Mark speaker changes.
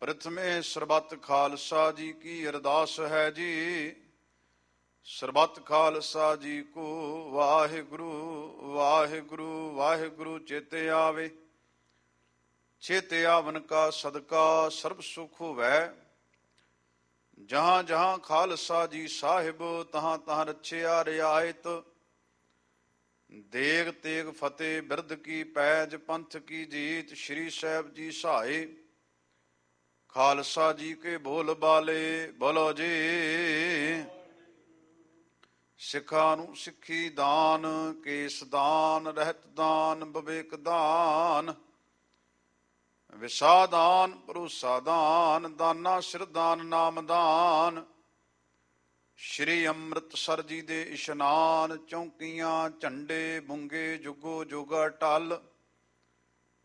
Speaker 1: ਪ੍ਰਥਮੇ ਸਰਬੱਤ ਖਾਲਸਾ ਜੀ ਕੀ ਅਰਦਾਸ ਹੈ ਜੀ। ਸਰਬੱਤ ਖਾਲਸਾ ਜੀ ਕੋ ਵਾਹਿਗੁਰੂ ਵਾਹਿਗੁਰੂ ਵਾਹਿਗੁਰੂ ਚੇਤੇ ਆਵੇ। ਚੇਤੇ ਆਵਨ ਕਾ ਸਦਕਾ ਸਰਬ ਸੁਖ ਹੋਵੈ। ਜਹਾਂ ਜਹਾਂ ਖਾਲਸਾ ਜੀ ਸਾਹਿਬ ਤਹਾਂ ਤਹਾਂ ਰੱਛਿਆ ਰਿਆਇਤ। ਦੇਗ ਤੇਗ ਫਤਿਹ ਬਿਰਧ ਕੀ ਪੈਜ ਪੰਥ ਕੀ ਜੀਤ। ਸ਼੍ਰੀ ਸਾਹਿਬ ਜੀ ਸਹਾਏ ਖਾਲਸਾ ਜੀ ਕੇ ਬੋਲ ਬਾਲੇ ਬੋਲੋ ਜੀ। ਸਿੱਖਾਂ ਨੂੰ ਸਿੱਖੀ ਦਾਨ ਕੇਸ ਦਾਨ ਰਹਿਤ ਦਾਨ ਵਿਵੇਕ ਦਾਨ ਵਿਸਾ ਦਾਨ ਭਰੋਸਾ ਦਾਨ ਦਾਨਾ ਸਿਰ ਦਾਨ ਨਾਮ ਦਾਨ। ਸ਼੍ਰੀ ਅੰਮ੍ਰਿਤਸਰ ਜੀ ਦੇ ਇਸ਼ਨਾਨ ਚੌਂਕੀਆਂ ਝੰਡੇ ਬੁੰਗੇ ਜੁਗੋ ਜੁਗਾ ਟਲ।